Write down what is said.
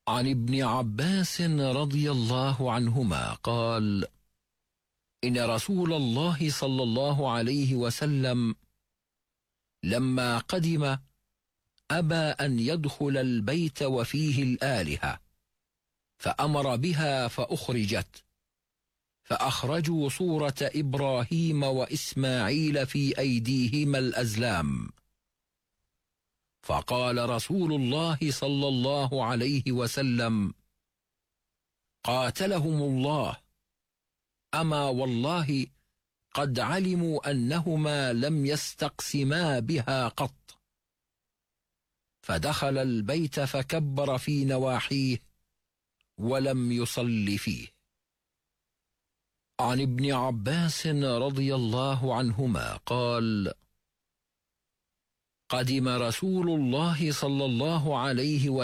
عن ابن عباس رضي الله عنهما قال: إن رسول الله صلى الله عليه وسلم لما قدم أبى أن يدخل البيت وفيه الآلهة، فأمر بها فأخرجت، فأخرجوا صورة إبراهيم وإسماعيل في أيديهما الأزلام، فقال رسول الله صلى الله عليه وسلم: قاتلهم الله، أما والله قد علموا أنهما لم يستقسما بها قط. فدخل البيت فكبر في نواحيه ولم يصل فيه. عن ابن عباس رضي الله عنهما قال: قدم رسول الله صلى الله عليه وسلم